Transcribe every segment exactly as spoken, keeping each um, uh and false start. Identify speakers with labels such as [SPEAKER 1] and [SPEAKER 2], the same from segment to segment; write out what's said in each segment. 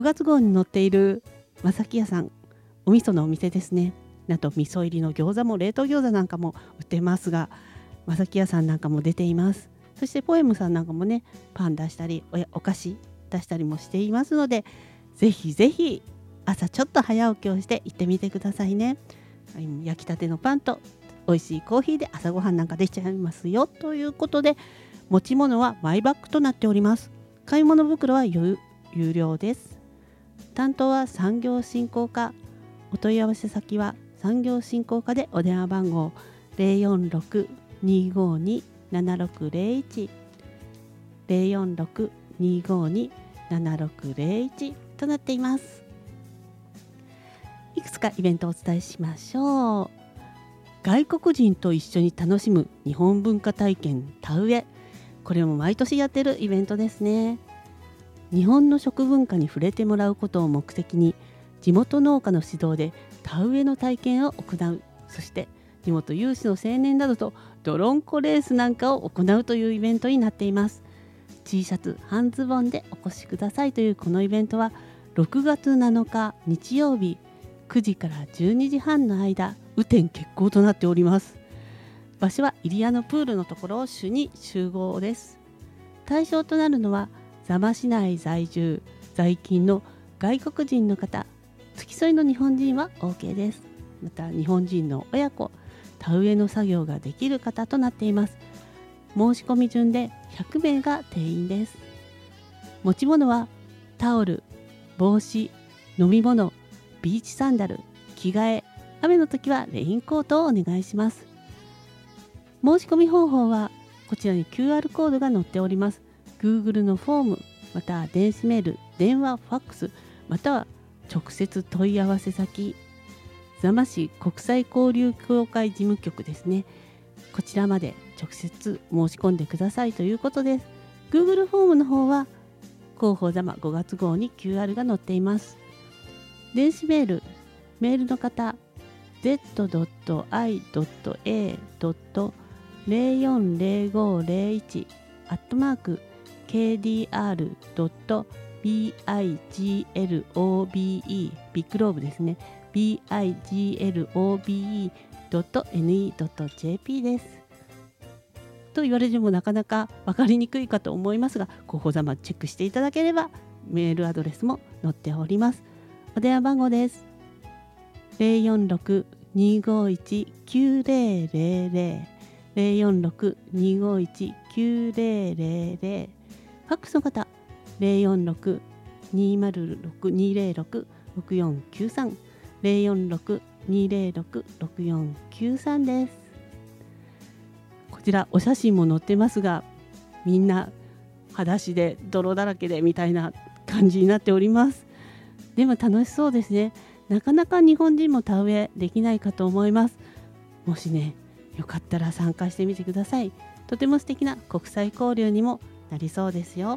[SPEAKER 1] ごがつ号に載っている正木屋さん、お味噌のお店ですね。なんと味噌入りの餃子も冷凍餃子なんかも売ってますが、正木屋さんなんかも出ています。そしてポエムさんなんかもね、パン出したり お, やお菓子出したりもしていますので、ぜひぜひ朝ちょっと早起きをして行ってみてくださいね。焼きたてのパンと美味しいコーヒーで朝ごはんなんかできちゃいますよということで、持ち物はマイバッグとなっております。買い物袋は有料です。担当は産業振興課。お問い合わせ先は産業振興課でお電話番号 ゼロよんろく にーごーに ななろくゼロいち ゼロよんろく にーごーに ななろくゼロいちとなっています。いくつかイベントをお伝えしましょう。外国人と一緒に楽しむ日本文化体験田植え、これも毎年やってるイベントですね。日本の食文化に触れてもらうことを目的に、地元農家の指導で田植えの体験を行う、そして地元有志の青年などと泥んこレースなんかを行うというイベントになっています。 T シャツ半ズボンでお越しくださいというこのイベントはろくがつなのか日曜日くじからじゅうにじはんの間、雨天決行となっております。場所は入谷のプールのところを主に集合です。対象となるのは座間市内在住在勤の外国人の方、付き添いの日本人は OK です。また日本人の親子、田植えの作業ができる方となっています。申し込み順でひゃくめいが定員です。持ち物はタオル、帽子、飲み物、ビーチサンダル、着替え、雨の時はレインコートをお願いします。申し込み方法はこちらに キューアール コードが載っております。 Google のフォーム、または電子メール、電話、ファックス、または直接問い合わせ先、座間市国際交流協会事務局ですね、こちらまで直接申し込んでくださいということです。 Google フォームの方は広報座間ごがつ号に キューアール が載っています。電子メール、メールの方 ゼットドットアイドットエードットゼロよんゼロごゼロいち アットマーク ケーディーアールドットビグローブビッグローブですね ビグローブ ドット エヌイー ドット ジェーピー です。と言われてもなかなか分かりにくいかと思いますが、広報座間チェックしていただければメールアドレスも載っております。お電話番号です。ゼロよんろく にーごーいち きゅうゼロゼロゼロ ゼロよんろく にーごーいち きゅうゼロゼロゼロ、ファックスの方ゼロよんろく にーまるろく にーゼロろく ろくよんきゅうさん ゼロよんろく にーゼロろく ろくよんきゅうさんです。こちらお写真も載ってますが、みんな裸足で泥だらけでみたいな感じになっております。でも楽しそうですね。なかなか日本人も田植えできないかと思います。もしね、よかったら参加してみてください。とても素敵な国際交流にもなりそうですよ。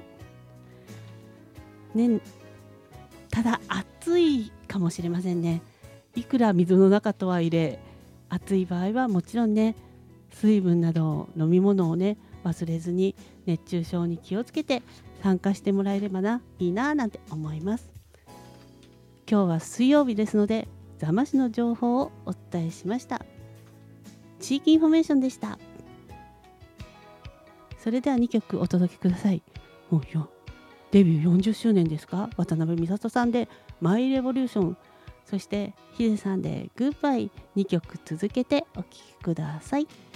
[SPEAKER 1] ね、ただ暑いかもしれませんね。いくら水の中とはいえ、暑い場合はもちろんね、水分など飲み物をね忘れずに熱中症に気をつけて参加してもらえればないいななんて思います。今日は水曜日ですので座間市の情報をお伝えしました。地域インフォメーションでした。それではにきょくお届けください。もうよデビューよんじゅっしゅうねんですか。渡辺美里さんでマイレボリューション、そしてヒデさんでグッバイ、にきょく続けてお聴きください。